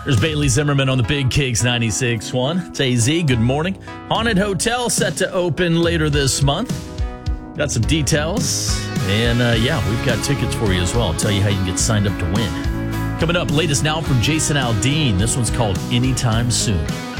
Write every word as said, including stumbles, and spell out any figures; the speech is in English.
There's Bailey Zimmerman on the Big Kicks ninety-six point one. It's A Z. Good morning. Haunted Hotel set to open later this month. Got some details. And, uh, yeah, we've got tickets for you as well. I'll tell you how you can get signed up to win. Coming up, latest now from Jason Aldean. This one's called Anytime Soon.